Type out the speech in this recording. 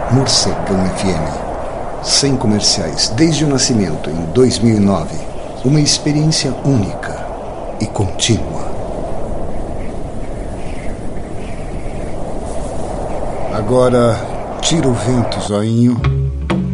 Morcegão FM. Sem comerciais desde o nascimento em 2009. Uma experiência única e contínua. Agora, tira o vento, zoinho.